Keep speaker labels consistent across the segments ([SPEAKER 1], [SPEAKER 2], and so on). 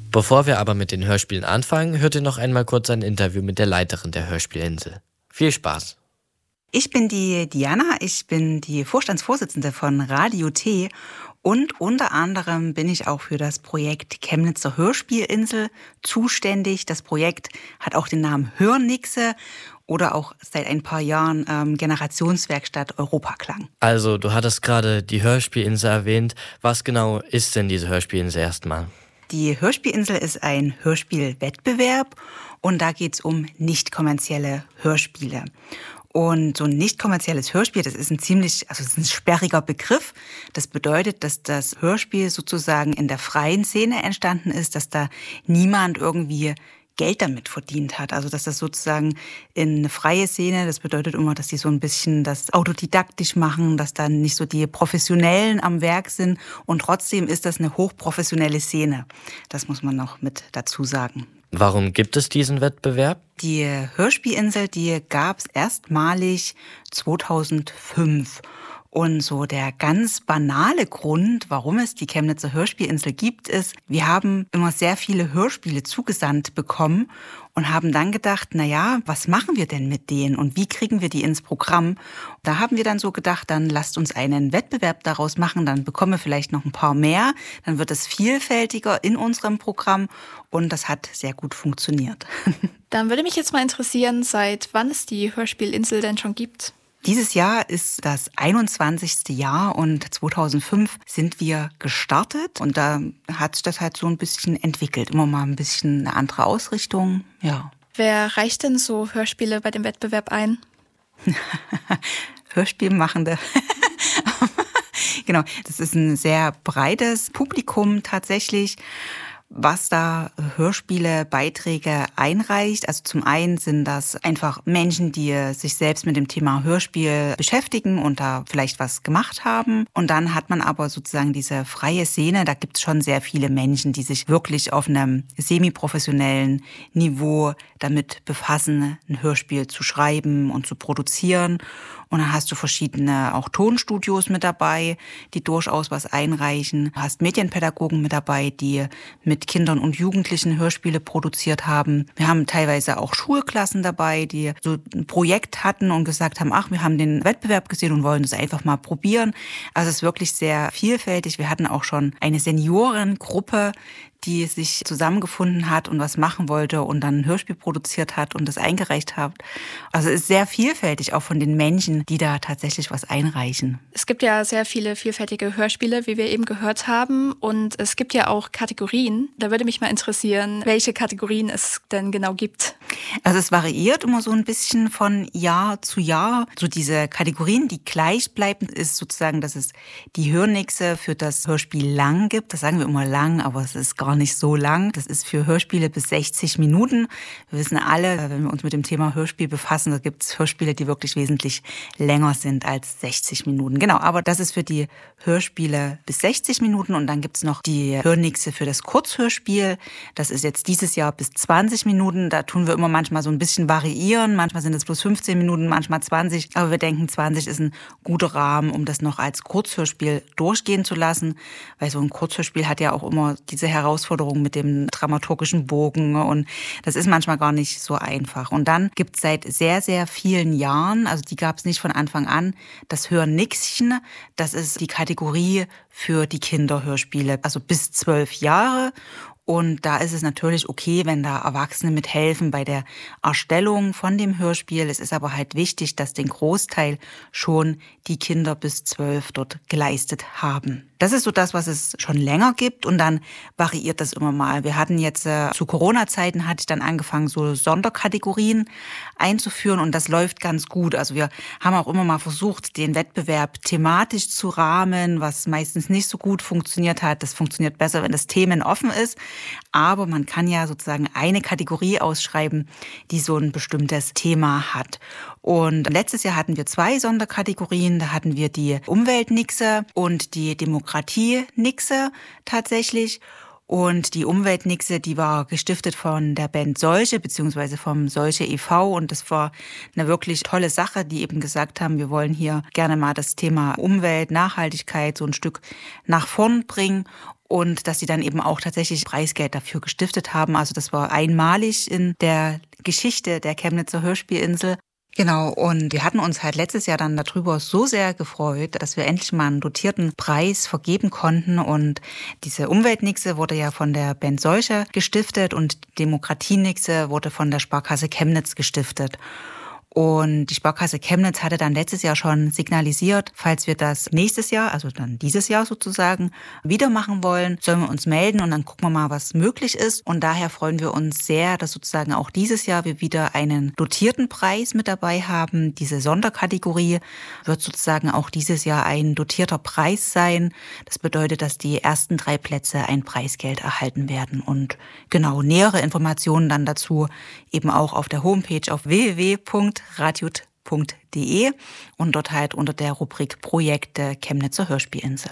[SPEAKER 1] Bevor wir aber mit den Hörspielen anfangen, hört ihr noch einmal kurz ein Interview mit der Leiterin der Hörspielinsel. Viel Spaß!
[SPEAKER 2] Ich bin die Diana, ich bin die Vorstandsvorsitzende von Radio T und unter anderem bin ich auch für das Projekt Chemnitzer Hörspielinsel zuständig. Das Projekt hat auch den Namen Hörnixe oder auch seit ein paar Jahren Generationswerkstatt Europaklang.
[SPEAKER 1] Also, du hattest gerade die Hörspielinsel erwähnt. Was genau ist denn diese Hörspielinsel erstmal?
[SPEAKER 2] Die Hörspielinsel ist ein Hörspielwettbewerb und da geht es um nicht kommerzielle Hörspiele. Und so ein nicht kommerzielles Hörspiel, das ist das ist ein sperriger Begriff. Das bedeutet, dass das Hörspiel sozusagen in der freien Szene entstanden ist, dass da niemand irgendwie Geld damit verdient hat. Also dass das sozusagen in eine freie Szene, das bedeutet immer, dass die so ein bisschen das autodidaktisch machen, dass da nicht so die Professionellen am Werk sind. Und trotzdem ist das eine hochprofessionelle Szene. Das muss man noch mit dazu sagen.
[SPEAKER 1] Warum gibt es diesen Wettbewerb?
[SPEAKER 2] Die Hörspielinsel, die gab es erstmalig 2005. Und so der ganz banale Grund, warum es die Chemnitzer Hörspielinsel gibt, ist, wir haben immer sehr viele Hörspiele zugesandt bekommen und haben dann gedacht, was machen wir denn mit denen und wie kriegen wir die ins Programm? Da haben wir dann so gedacht, dann lasst uns einen Wettbewerb daraus machen, dann bekommen wir vielleicht noch ein paar mehr, dann wird es vielfältiger in unserem Programm und das hat sehr gut funktioniert.
[SPEAKER 3] Dann würde mich jetzt mal interessieren, seit wann es die Hörspielinsel denn schon gibt?
[SPEAKER 2] Dieses Jahr ist das 21. Jahr und 2005 sind wir gestartet und da hat sich das halt so ein bisschen entwickelt. Immer mal ein bisschen eine andere Ausrichtung, ja.
[SPEAKER 3] Wer reicht denn so Hörspiele bei dem Wettbewerb ein?
[SPEAKER 2] Hörspielmachende. Genau, das ist ein sehr breites Publikum tatsächlich, was da Hörspielebeiträge einreicht. Also zum einen sind das einfach Menschen, die sich selbst mit dem Thema Hörspiel beschäftigen und da vielleicht was gemacht haben. Und dann hat man aber sozusagen diese freie Szene. Da gibt es schon sehr viele Menschen, die sich wirklich auf einem semi-professionellen Niveau damit befassen, ein Hörspiel zu schreiben und zu produzieren. Und dann hast du verschiedene auch Tonstudios mit dabei, die durchaus was einreichen. Du hast Medienpädagogen mit dabei, die mit Kindern und Jugendlichen Hörspiele produziert haben. Wir haben teilweise auch Schulklassen dabei, die so ein Projekt hatten und gesagt haben, wir haben den Wettbewerb gesehen und wollen das einfach mal probieren. Also es ist wirklich sehr vielfältig. Wir hatten auch schon eine Seniorengruppe, die sich zusammengefunden hat und was machen wollte und dann ein Hörspiel produziert hat und das eingereicht hat. Also es ist sehr vielfältig, auch von den Menschen, die da tatsächlich was einreichen.
[SPEAKER 3] Es gibt ja sehr viele vielfältige Hörspiele, wie wir eben gehört haben. Und es gibt ja auch Kategorien. Da würde mich mal interessieren, welche Kategorien es denn genau gibt.
[SPEAKER 2] Also es variiert immer so ein bisschen von Jahr zu Jahr. So diese Kategorien, die gleich bleiben, ist sozusagen, dass es die Hörnixe für das Hörspiel lang gibt. Das sagen wir immer lang, aber es ist gar nicht so lang. Das ist für Hörspiele bis 60 Minuten. Wir wissen alle, wenn wir uns mit dem Thema Hörspiel befassen, da gibt es Hörspiele, die wirklich wesentlich länger sind als 60 Minuten. Genau, aber das ist für die Hörspiele bis 60 Minuten und dann gibt es noch die Hörnixe für das Kurzhörspiel. Das ist jetzt dieses Jahr bis 20 Minuten. Da tun wir immer manchmal so ein bisschen variieren. Manchmal sind es bloß 15 Minuten, manchmal 20. Aber wir denken, 20 ist ein guter Rahmen, um das noch als Kurzhörspiel durchgehen zu lassen. Weil so ein Kurzhörspiel hat ja auch immer diese Herausforderung mit dem dramaturgischen Bogen und das ist manchmal gar nicht so einfach. Und dann gibt es seit sehr, sehr vielen Jahren, also die gab es nicht von Anfang an, das Hörnixchen. Das ist die Kategorie für die Kinderhörspiele, also bis 12 Jahre. Und da ist es natürlich okay, wenn da Erwachsene mithelfen bei der Erstellung von dem Hörspiel. Es ist aber halt wichtig, dass den Großteil schon die Kinder bis 12 dort geleistet haben. Das ist so das, was es schon länger gibt und dann variiert das immer mal. Wir hatten jetzt zu Corona-Zeiten hatte ich dann angefangen, so Sonderkategorien einzuführen und das läuft ganz gut. Also wir haben auch immer mal versucht, den Wettbewerb thematisch zu rahmen, was meistens nicht so gut funktioniert hat. Das funktioniert besser, wenn das themenoffen ist. Aber man kann ja sozusagen eine Kategorie ausschreiben, die so ein bestimmtes Thema hat. Und letztes Jahr hatten wir 2 Sonderkategorien. Da hatten wir die Umweltnixe und die Demokratie-Nixe tatsächlich. Und die Umweltnixe, die war gestiftet von der Band Solche, beziehungsweise vom Solche e.V. Und das war eine wirklich tolle Sache, die eben gesagt haben, wir wollen hier gerne mal das Thema Umwelt, Nachhaltigkeit so ein Stück nach vorn bringen. und dass sie dann eben auch tatsächlich Preisgeld dafür gestiftet haben. Also das war einmalig in der Geschichte der Chemnitzer Hörspielinsel. Genau, und wir hatten uns halt letztes Jahr dann darüber so sehr gefreut, dass wir endlich mal einen dotierten Preis vergeben konnten. Und diese Umweltnixe wurde ja von der Band Seuche gestiftet und Demokratienixe wurde von der Sparkasse Chemnitz gestiftet. Und die Sparkasse Chemnitz hatte dann letztes Jahr schon signalisiert, falls wir das nächstes Jahr, also dann dieses Jahr sozusagen, wieder machen wollen, sollen wir uns melden und dann gucken wir mal, was möglich ist. Und daher freuen wir uns sehr, dass sozusagen auch dieses Jahr wir wieder einen dotierten Preis mit dabei haben. Diese Sonderkategorie wird sozusagen auch dieses Jahr ein dotierter Preis sein. Das bedeutet, dass die ersten 3 Plätze ein Preisgeld erhalten werden. Und genau, nähere Informationen dann dazu eben auch auf der Homepage auf www.radiot.de und dort halt unter der Rubrik Projekte Chemnitzer Hörspielinsel.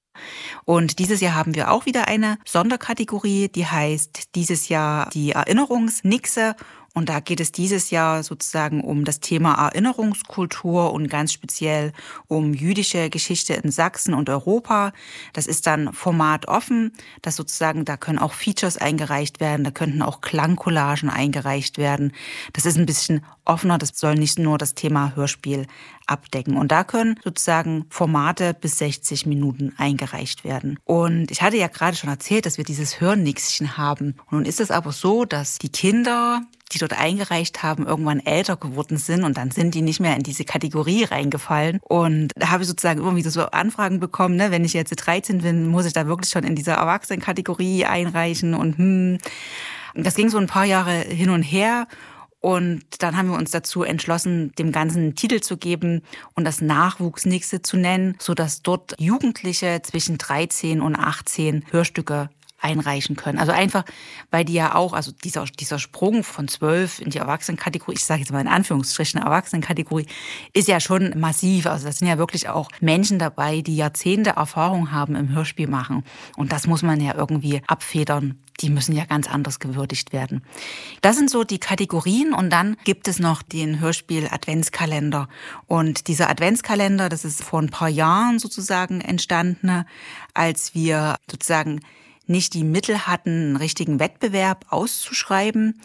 [SPEAKER 2] Und dieses Jahr haben wir auch wieder eine Sonderkategorie, die heißt dieses Jahr die Erinnerungsnixe. Und da geht es dieses Jahr sozusagen um das Thema Erinnerungskultur und ganz speziell um jüdische Geschichte in Sachsen und Europa. Das ist dann formatoffen, das sozusagen, da können auch Features eingereicht werden, da könnten auch Klangcollagen eingereicht werden. Das ist ein bisschen offener, das soll nicht nur das Thema Hörspiel abdecken. Und da können sozusagen Formate bis 60 Minuten eingereicht werden. Und ich hatte ja gerade schon erzählt, dass wir dieses Hörnixchen haben. Und nun ist es aber so, dass die Kinder, die dort eingereicht haben, irgendwann älter geworden sind und dann sind die nicht mehr in diese Kategorie reingefallen. Und da habe ich sozusagen immer wieder so Anfragen bekommen, ne? Wenn ich jetzt 13 bin, muss ich da wirklich schon in dieser Erwachsenenkategorie einreichen und das ging so ein paar Jahre hin und her. Und dann haben wir uns dazu entschlossen, dem Ganzen einen Titel zu geben und das Nachwuchsnixe zu nennen, sodass dort Jugendliche zwischen 13 und 18 Hörstücke einreichen können. Also einfach, weil die ja auch, also dieser Sprung von 12 in die Erwachsenenkategorie, ich sage jetzt mal in Anführungsstrichen Erwachsenenkategorie, ist ja schon massiv. Also das sind ja wirklich auch Menschen dabei, die Jahrzehnte Erfahrung haben im Hörspiel machen. Und das muss man ja irgendwie abfedern. Die müssen ja ganz anders gewürdigt werden. Das sind so die Kategorien und dann gibt es noch den Hörspiel-Adventskalender. Und dieser Adventskalender, das ist vor ein paar Jahren sozusagen entstanden, als wir sozusagen nicht die Mittel hatten, einen richtigen Wettbewerb auszuschreiben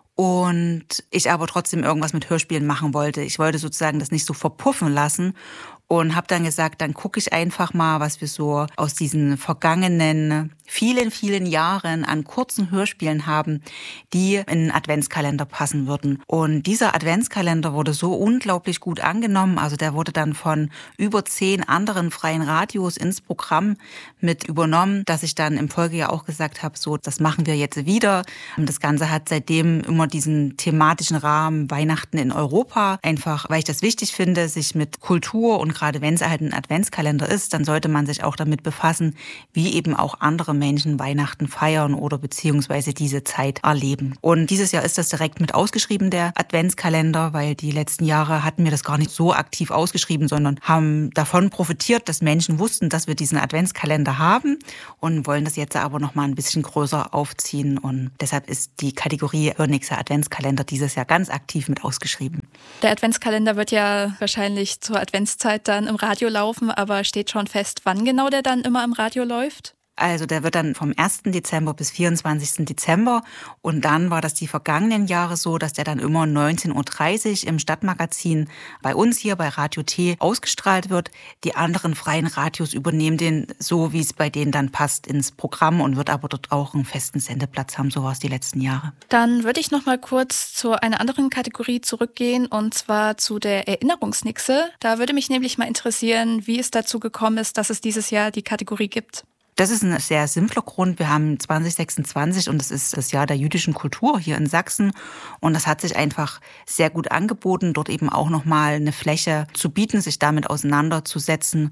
[SPEAKER 2] und ich aber trotzdem irgendwas mit Hörspielen machen wollte. Ich wollte sozusagen das nicht so verpuffen lassen und habe dann gesagt, dann gucke ich einfach mal, was wir so aus diesen vergangenen vielen, vielen Jahren an kurzen Hörspielen haben, die in einen Adventskalender passen würden. Und dieser Adventskalender wurde so unglaublich gut angenommen. Also der wurde dann von über 10 anderen freien Radios ins Programm mit übernommen, dass ich dann im Folgejahr auch gesagt habe, so, das machen wir jetzt wieder. Und das Ganze hat seitdem immer diesen thematischen Rahmen Weihnachten in Europa. Einfach, weil ich das wichtig finde, sich mit Kultur und gerade wenn es halt ein Adventskalender ist, dann sollte man sich auch damit befassen, wie eben auch andere Menschen Weihnachten feiern oder beziehungsweise diese Zeit erleben. Und dieses Jahr ist das direkt mit ausgeschrieben, der Adventskalender, weil die letzten Jahre hatten wir das gar nicht so aktiv ausgeschrieben, sondern haben davon profitiert, dass Menschen wussten, dass wir diesen Adventskalender haben und wollen das jetzt aber noch mal ein bisschen größer aufziehen. Und deshalb ist die Kategorie Hörnixe Adventskalender dieses Jahr ganz aktiv mit ausgeschrieben.
[SPEAKER 3] Der Adventskalender wird ja wahrscheinlich zur Adventszeit dann im Radio laufen, aber steht schon fest, wann genau der dann immer im Radio läuft?
[SPEAKER 2] Also der wird dann vom 1. Dezember bis 24. Dezember und dann war das die vergangenen Jahre so, dass der dann immer 19.30 Uhr im Stadtmagazin bei uns hier bei Radio T ausgestrahlt wird. Die anderen freien Radios übernehmen den so, wie es bei denen dann passt ins Programm und wird aber dort auch einen festen Sendeplatz haben, so war es die letzten Jahre.
[SPEAKER 3] Dann würde ich noch mal kurz zu einer anderen Kategorie zurückgehen und zwar zu der Erinnerungsnixe. Da würde mich nämlich mal interessieren, wie es dazu gekommen ist, dass es dieses Jahr die Kategorie gibt.
[SPEAKER 2] Das ist ein sehr simpler Grund. Wir haben 2026 und das ist das Jahr der jüdischen Kultur hier in Sachsen. Und das hat sich einfach sehr gut angeboten, dort eben auch nochmal eine Fläche zu bieten, sich damit auseinanderzusetzen.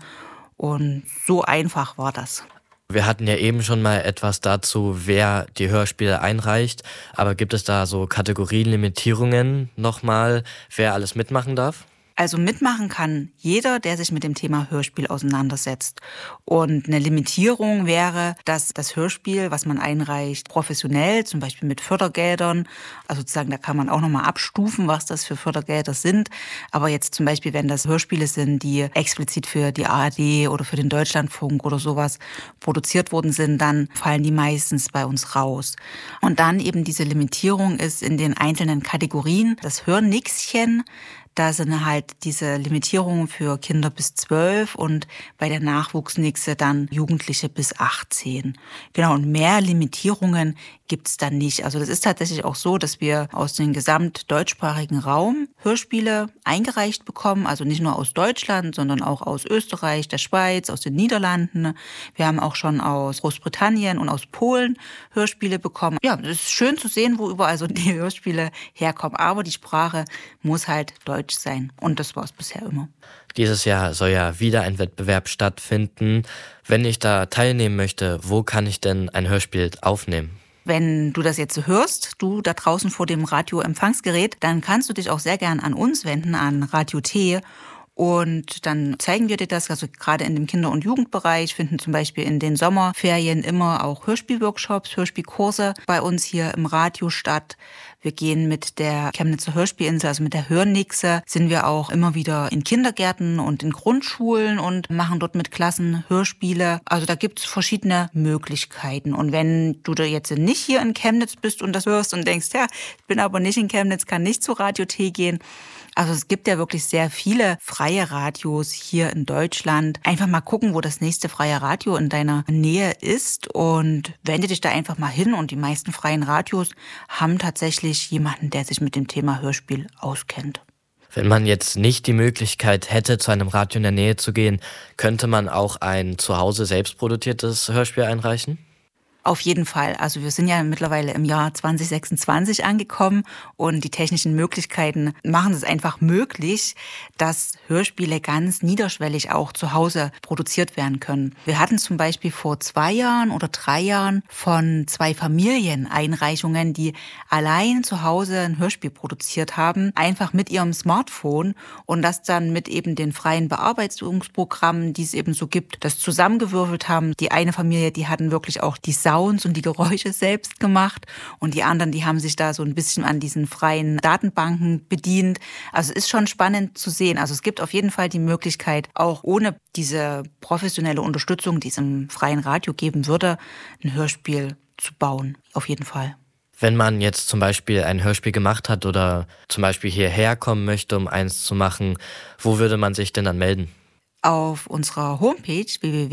[SPEAKER 2] Und so einfach war das.
[SPEAKER 1] Wir hatten ja eben schon mal etwas dazu, wer die Hörspiele einreicht. Aber gibt es da so Kategorienlimitierungen nochmal, wer alles mitmachen darf?
[SPEAKER 2] Also mitmachen kann jeder, der sich mit dem Thema Hörspiel auseinandersetzt. Und eine Limitierung wäre, dass das Hörspiel, was man einreicht, professionell, zum Beispiel mit Fördergeldern, also sozusagen, da kann man auch nochmal abstufen, was das für Fördergelder sind. Aber jetzt zum Beispiel, wenn das Hörspiele sind, die explizit für die ARD oder für den Deutschlandfunk oder sowas produziert worden sind, dann fallen die meistens bei uns raus. Und dann eben diese Limitierung ist in den einzelnen Kategorien. Das Hörnixchen, da sind halt diese Limitierungen für Kinder bis 12 und bei der Nachwuchsnixe dann Jugendliche bis 18. Genau, und mehr Limitierungen gibt's dann nicht. Also das ist tatsächlich auch so, dass wir aus dem gesamtdeutschsprachigen Raum Hörspiele eingereicht bekommen. Also nicht nur aus Deutschland, sondern auch aus Österreich, der Schweiz, aus den Niederlanden. Wir haben auch schon aus Großbritannien und aus Polen Hörspiele bekommen. Ja, es ist schön zu sehen, wo überall so die Hörspiele herkommen. Aber die Sprache muss halt Deutsch sein. Und das war es bisher immer.
[SPEAKER 1] Dieses Jahr soll ja wieder ein Wettbewerb stattfinden. Wenn ich da teilnehmen möchte, wo kann ich denn ein Hörspiel aufnehmen?
[SPEAKER 2] Wenn du das jetzt hörst, du da draußen vor dem Radioempfangsgerät, dann kannst du dich auch sehr gern an uns wenden, an Radio T. Und dann zeigen wir dir das, also gerade in dem Kinder- und Jugendbereich finden zum Beispiel in den Sommerferien immer auch Hörspielworkshops, Hörspielkurse bei uns hier im Radio statt. Wir gehen mit der Chemnitzer Hörspielinsel, also mit der Hörnixe, sind wir auch immer wieder in Kindergärten und in Grundschulen und machen dort mit Klassen Hörspiele. Also da gibt's verschiedene Möglichkeiten. Und wenn du da jetzt nicht hier in Chemnitz bist und das hörst und denkst, ja, ich bin aber nicht in Chemnitz, kann nicht zu Radio T gehen. Also es gibt ja wirklich sehr viele freie Radios hier in Deutschland. Einfach mal gucken, wo das nächste freie Radio in deiner Nähe ist und wende dich da einfach mal hin. Und die meisten freien Radios haben tatsächlich jemanden, der sich mit dem Thema Hörspiel auskennt.
[SPEAKER 1] Wenn man jetzt nicht die Möglichkeit hätte, zu einem Radio in der Nähe zu gehen, könnte man auch ein zu Hause selbst produziertes Hörspiel einreichen?
[SPEAKER 2] Auf jeden Fall. Also wir sind ja mittlerweile im Jahr 2026 angekommen und die technischen Möglichkeiten machen es einfach möglich, dass Hörspiele ganz niederschwellig auch zu Hause produziert werden können. Wir hatten zum Beispiel vor 2 Jahren oder 3 Jahren von 2 Familieneinreichungen, die allein zu Hause ein Hörspiel produziert haben, einfach mit ihrem Smartphone und das dann mit eben den freien Bearbeitungsprogrammen, die es eben so gibt, das zusammengewürfelt haben. Die eine Familie, die hatten wirklich auch die Sounds und die Geräusche selbst gemacht und die anderen, die haben sich da so ein bisschen an diesen freien Datenbanken bedient. Also es ist schon spannend zu sehen. Also es gibt auf jeden Fall die Möglichkeit, auch ohne diese professionelle Unterstützung, die es im freien Radio geben würde, ein Hörspiel zu bauen. Auf jeden Fall.
[SPEAKER 1] Wenn man jetzt zum Beispiel ein Hörspiel gemacht hat oder zum Beispiel hierher kommen möchte, um eins zu machen, wo würde man sich denn dann melden?
[SPEAKER 2] Auf unserer Homepage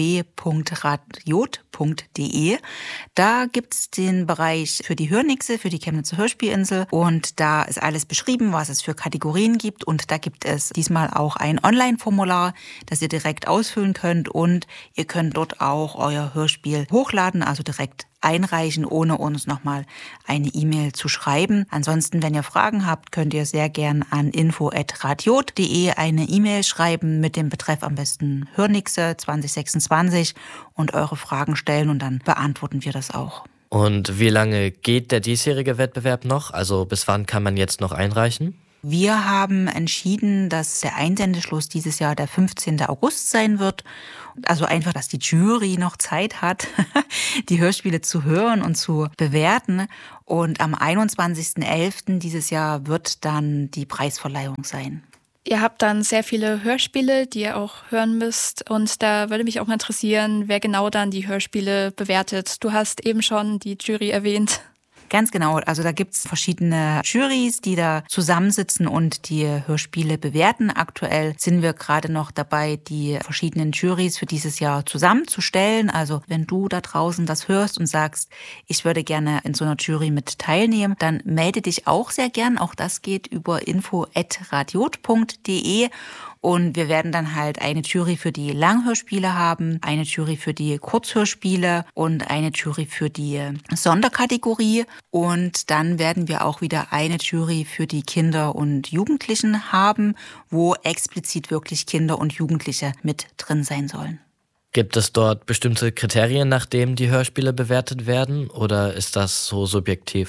[SPEAKER 2] www.radiot.de. Da gibt's den Bereich für die Hörnixe, für die Chemnitzer Hörspielinsel und da ist alles beschrieben, was es für Kategorien gibt und da gibt es diesmal auch ein Online-Formular, das ihr direkt ausfüllen könnt und ihr könnt dort auch euer Hörspiel hochladen, also direkt einreichen, ohne uns nochmal eine E-Mail zu schreiben. Ansonsten, wenn ihr Fragen habt, könnt ihr sehr gern an info@radiot.de eine E-Mail schreiben mit dem Betreff am besten Hörnixe 2026 und eure Fragen stellen und dann beantworten wir das auch.
[SPEAKER 1] Und wie lange geht der diesjährige Wettbewerb noch? Also bis wann kann man jetzt noch einreichen?
[SPEAKER 2] Wir haben entschieden, dass der Einsendeschluss dieses Jahr der 15. August sein wird. Also einfach, dass die Jury noch Zeit hat, die Hörspiele zu hören und zu bewerten. Und am 21.11. dieses Jahr wird dann die Preisverleihung sein.
[SPEAKER 3] Ihr habt dann sehr viele Hörspiele, die ihr auch hören müsst. Und da würde mich auch mal interessieren, wer genau dann die Hörspiele bewertet. Du hast eben schon die Jury erwähnt.
[SPEAKER 2] Ganz genau. Also da gibt's verschiedene Jurys, die da zusammensitzen und die Hörspiele bewerten. Aktuell sind wir gerade noch dabei, die verschiedenen Jurys für dieses Jahr zusammenzustellen. Also wenn du da draußen das hörst und sagst, ich würde gerne in so einer Jury mit teilnehmen, dann melde dich auch sehr gern. Auch das geht über info@radiot.de. Und wir werden dann halt eine Jury für die Langhörspiele haben, eine Jury für die Kurzhörspiele und eine Jury für die Sonderkategorie. Und dann werden wir auch wieder eine Jury für die Kinder und Jugendlichen haben, wo explizit wirklich Kinder und Jugendliche mit drin sein sollen.
[SPEAKER 1] Gibt es dort bestimmte Kriterien, nach denen die Hörspiele bewertet werden, oder ist das so subjektiv?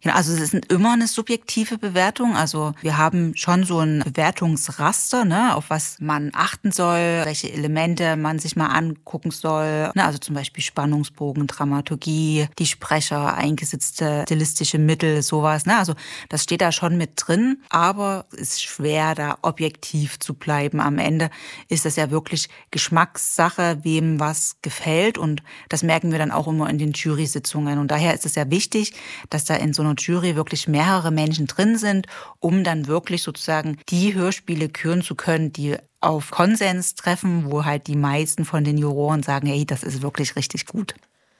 [SPEAKER 2] Ja, also es ist immer eine subjektive Bewertung. Also wir haben schon so ein Bewertungsraster, ne, auf was man achten soll, welche Elemente man sich mal angucken soll. Ne, also zum Beispiel Spannungsbogen, Dramaturgie, die Sprecher, eingesetzte stilistische Mittel, sowas. Ne, also das steht da schon mit drin, aber es ist schwer, da objektiv zu bleiben. Am Ende ist das ja wirklich Geschmackssache, wem was gefällt. Und das merken wir dann auch immer in den Jury-Sitzungen. Und daher ist es ja wichtig, dass da in so einer Jury wirklich mehrere Menschen drin sind, um dann wirklich sozusagen die Hörspiele küren zu können, die auf Konsens treffen, wo halt die meisten von den Juroren sagen, hey, das ist wirklich richtig gut.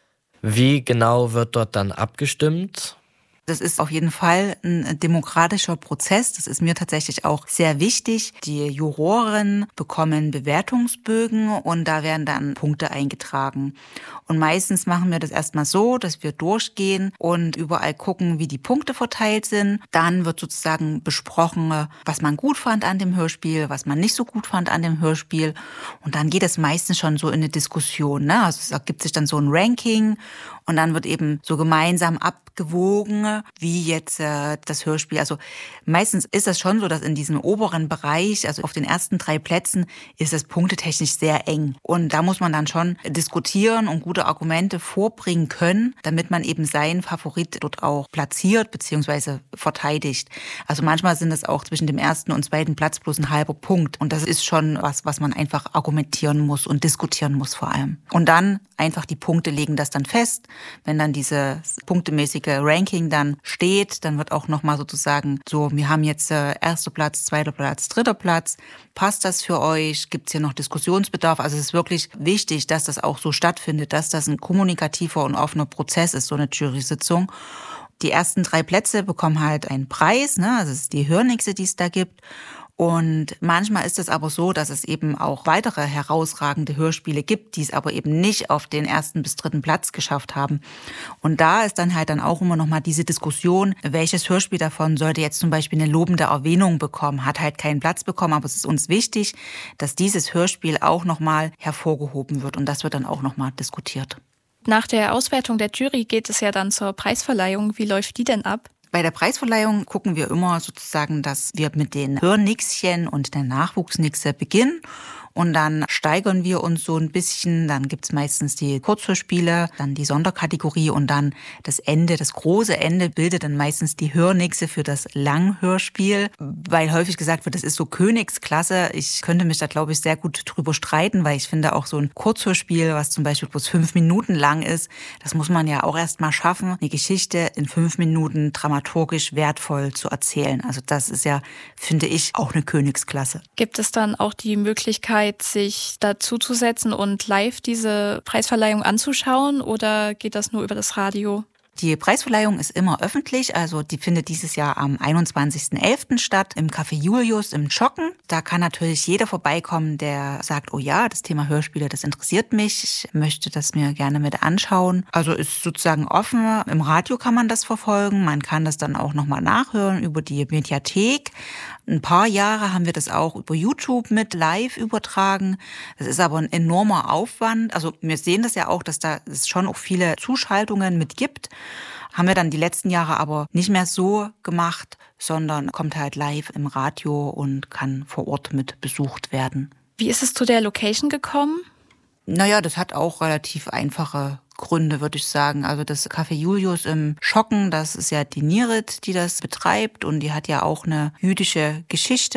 [SPEAKER 1] Wie genau wird dort dann abgestimmt?
[SPEAKER 2] Das ist auf jeden Fall ein demokratischer Prozess. Das ist mir tatsächlich auch sehr wichtig. Die Juroren bekommen Bewertungsbögen und da werden dann Punkte eingetragen. Und meistens machen wir das erstmal so, dass wir durchgehen und überall gucken, wie die Punkte verteilt sind. Dann wird sozusagen besprochen, was man gut fand an dem Hörspiel, was man nicht so gut fand an dem Hörspiel. Und dann geht es meistens schon so in eine Diskussion, ne? Also es ergibt sich dann so ein Ranking und dann wird eben so gemeinsam abgewogen, wie jetzt das Hörspiel. Also meistens ist das schon so, dass in diesem oberen Bereich, also auf den ersten 3 Plätzen, ist es punktetechnisch sehr eng. Und da muss man dann schon diskutieren und gute Argumente vorbringen können, damit man eben seinen Favorit dort auch platziert bzw. verteidigt. Also manchmal sind es auch zwischen dem ersten und zweiten Platz bloß ein halber Punkt. Und das ist schon was man einfach argumentieren muss und diskutieren muss vor allem. Und dann einfach die Punkte legen das dann fest. Wenn dann dieses punktemäßige Ranking dann steht, dann wird auch nochmal sozusagen so, wir haben jetzt erster Platz, zweiter Platz, dritter Platz. Passt das für euch? Gibt es hier noch Diskussionsbedarf? Also es ist wirklich wichtig, dass das auch so stattfindet, dass das ein kommunikativer und offener Prozess ist, so eine Jury-Sitzung. Die ersten 3 Plätze bekommen halt einen Preis, ne? Also es ist die Hörnixe, die es da gibt. Und manchmal ist es aber so, dass es eben auch weitere herausragende Hörspiele gibt, die es aber eben nicht auf den 1. bis 3. Platz geschafft haben. Und da ist dann halt dann auch immer noch mal diese Diskussion, welches Hörspiel davon sollte jetzt zum Beispiel eine lobende Erwähnung bekommen, hat halt keinen Platz bekommen, aber es ist uns wichtig, dass dieses Hörspiel auch noch mal hervorgehoben wird und das wird dann auch noch mal diskutiert.
[SPEAKER 3] Nach der Auswertung der Jury geht es ja dann zur Preisverleihung. Wie läuft die denn ab?
[SPEAKER 2] Bei der Preisverleihung gucken wir immer sozusagen, dass wir mit den Hörnixchen und der Nachwuchsnixe beginnen. Und dann steigern wir uns so ein bisschen. Dann gibt's meistens die Kurzhörspiele, dann die Sonderkategorie und dann das Ende, das große Ende bildet dann meistens die Hörnixe für das Langhörspiel. Weil häufig gesagt wird, das ist so Königsklasse. Ich könnte mich da, glaube ich, sehr gut drüber streiten, weil ich finde auch so ein Kurzhörspiel, was zum Beispiel bloß 5 Minuten lang ist, das muss man ja auch erst mal schaffen, eine Geschichte in 5 Minuten dramaturgisch wertvoll zu erzählen. Also das ist ja, finde ich, auch eine Königsklasse.
[SPEAKER 3] Gibt es dann auch die Möglichkeit, sich dazuzusetzen und live diese Preisverleihung anzuschauen oder geht das nur über das Radio?
[SPEAKER 2] Die Preisverleihung ist immer öffentlich, also die findet dieses Jahr am 21.11. statt im Café Julius im Schocken. Da kann natürlich jeder vorbeikommen, der sagt, oh ja, das Thema Hörspiele, das interessiert mich, ich möchte das mir gerne mit anschauen. Also ist sozusagen offen, im Radio kann man das verfolgen, man kann das dann auch nochmal nachhören über die Mediathek. Ein paar Jahre haben wir das auch über YouTube mit live übertragen. Das ist aber ein enormer Aufwand. Also wir sehen das ja auch, dass da es schon auch viele Zuschaltungen mit gibt. Haben wir dann die letzten Jahre aber nicht mehr so gemacht, sondern kommt halt live im Radio und kann vor Ort mit besucht werden.
[SPEAKER 3] Wie ist es zu der Location gekommen?
[SPEAKER 2] Naja, das hat auch relativ einfache Gründe, würde ich sagen. Also das Café Julius im Schocken, das ist ja die Nirit, die das betreibt und die hat ja auch eine jüdische Geschichte.